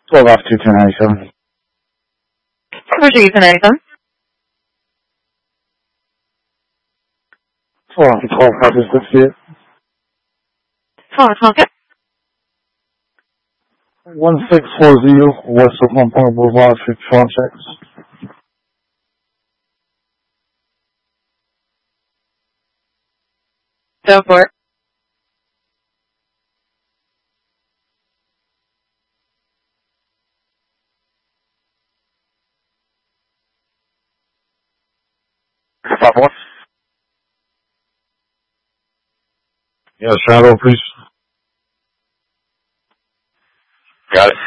12 off 21097. Proceed to 97. 4 off 12, copy 68. 4 o'clock. 1640 west of Hong Kong Boulevard, 51 checks. Go for it. Stop one. Yes, shadow, please. Got it.